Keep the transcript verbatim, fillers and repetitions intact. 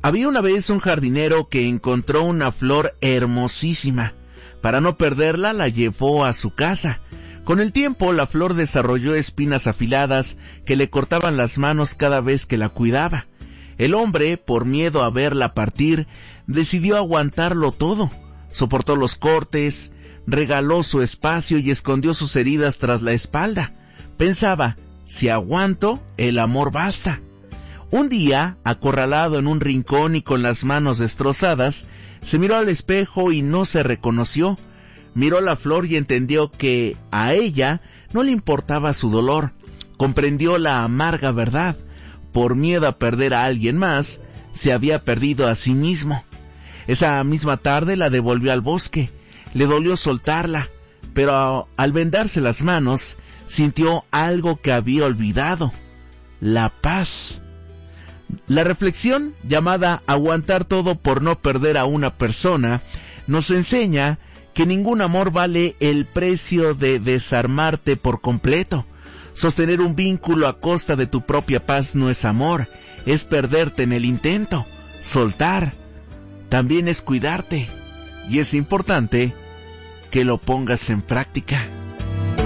Había una vez un jardinero que encontró una flor hermosísima. Para no perderla, la llevó a su casa. Con el tiempo, la flor desarrolló espinas afiladas que le cortaban las manos cada vez que la cuidaba. El hombre, por miedo a verla partir, decidió aguantarlo todo. Soportó los cortes, regaló su espacio y escondió sus heridas tras la espalda. Pensaba, si aguanto, el amor basta. Un día, acorralado en un rincón y con las manos destrozadas, se miró al espejo y no se reconoció. Miró la flor y entendió que a ella no le importaba su dolor. Comprendió la amarga verdad. Por miedo a perder a alguien más, se había perdido a sí mismo. Esa misma tarde la devolvió al bosque. Le dolió soltarla, pero al vendarse las manos, sintió algo que había olvidado: la paz. La reflexión, llamada aguantar todo por no perder a una persona, nos enseña que ningún amor vale el precio de desarmarte por completo. Sostener un vínculo a costa de tu propia paz no es amor, es perderte en el intento. Soltar también es cuidarte, y es importante que lo pongas en práctica.